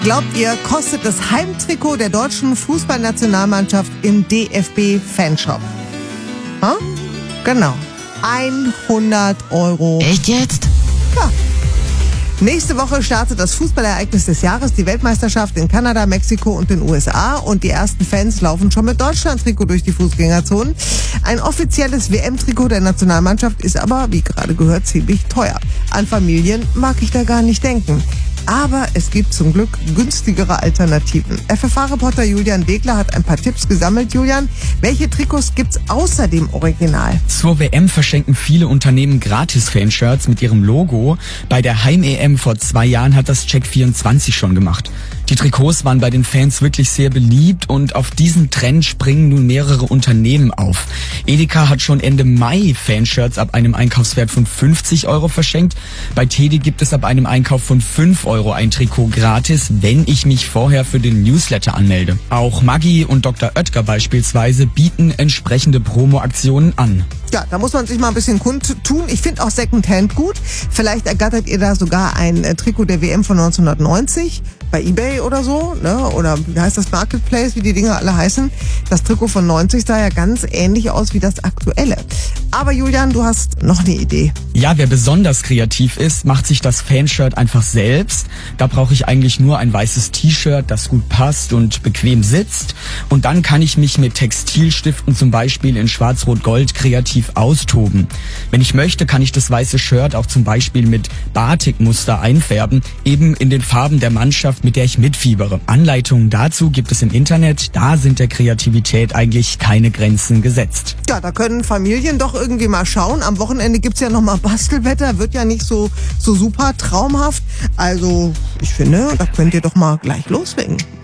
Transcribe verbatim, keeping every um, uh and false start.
Glaubt ihr, kostet das Heimtrikot der deutschen Fußballnationalmannschaft im D F B-Fanshop? Hm? Genau. hundert Euro. Echt jetzt? Ja. Nächste Woche startet das Fußballereignis des Jahres, die Weltmeisterschaft in Kanada, Mexiko und den U S A. Und die ersten Fans laufen schon mit Deutschland-Trikot durch die Fußgängerzonen. Ein offizielles W M-Trikot der Nationalmannschaft ist aber, wie gerade gehört, ziemlich teuer. An Familien mag ich da gar nicht denken. Aber es gibt zum Glück günstigere Alternativen. F F H-Reporter Julian Degler hat ein paar Tipps gesammelt. Julian, welche Trikots gibt's außer dem Original? Zur W M verschenken viele Unternehmen Gratis-Fanshirts mit ihrem Logo. Bei der Heim-E M vor zwei Jahren hat das Check vierundzwanzig schon gemacht. Die Trikots waren bei den Fans wirklich sehr beliebt und auf diesen Trend springen nun mehrere Unternehmen auf. Edeka hat schon Ende Mai Fanshirts ab einem Einkaufswert von fünfzig Euro verschenkt. Bei Teddy gibt es ab einem Einkauf von fünf Euro ein Trikot gratis, wenn ich mich vorher für den Newsletter anmelde. Auch Maggi und Doktor Oetker beispielsweise bieten entsprechende Promo-Aktionen an. Ja, da muss man sich mal ein bisschen kundtun. Ich finde auch Secondhand gut. Vielleicht ergattert ihr da sogar ein äh, Trikot der W M von neunzehnhundertneunzig bei eBay oder so, ne? Oder wie heißt das Marketplace, wie die Dinger alle heißen. Das Trikot von neunzig sah ja ganz ähnlich aus wie das aktuelle. Aber Julian, du hast noch eine Idee. Ja, wer besonders kreativ ist, macht sich das Fanshirt einfach selbst. Da brauche ich eigentlich nur ein weißes T-Shirt, das gut passt und bequem sitzt. Und dann kann ich mich mit Textilstiften zum Beispiel in Schwarz-Rot-Gold kreativ austoben. Wenn ich möchte, kann ich das weiße Shirt auch zum Beispiel mit Batik-Muster einfärben, eben in den Farben der Mannschaft, mit der ich mitfiebere. Anleitungen dazu gibt es im Internet. Da sind der Kreativität eigentlich keine Grenzen gesetzt. Ja, da können Familien doch irgendwie mal schauen. Am Wochenende gibt's ja nochmal Bastelwetter. Wird ja nicht so, so super traumhaft. Also, ich finde, da könnt ihr doch mal gleich loslegen.